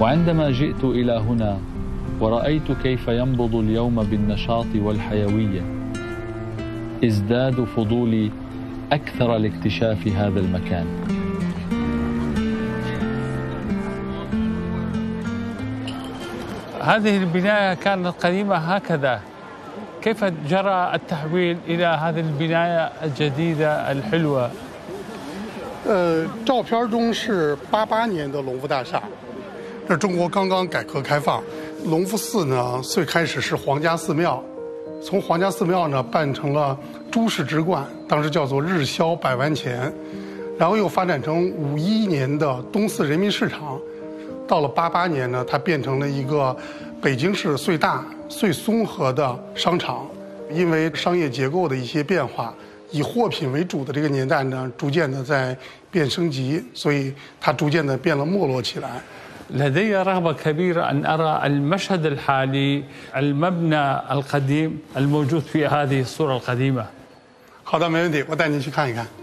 وعندما جئت إلى هنا ورأيت كيف ينبض اليوم بالنشاط والحيوية ازداد فضولي أكثر لاكتشاف هذا المكان. هذه البناية كانت قديمة هكذا، كيف جرى التحويل إلى هذه البناية الجديدة الحلوة؟ 照片中是88年的隆福大厦，这中国刚刚改革开放。隆福寺呢，最开始是皇家寺庙，从皇家寺庙呢办成了朱氏直观，当时叫做日销100万钱，然后又发展成51年的东四人民市场，到了88年呢，它变成了一个北京市最大、最综合的商场。因为商业结构的一些变化，以货品为主的这个年代呢，逐渐的在变升级，所以它逐渐的变了没落起来。 لدي رغبة كبيرة أن أرى المشهد الحالي، المبنى القديم الموجود في هذه الصورة القديمة. 好的，没问题，我带您去看一看。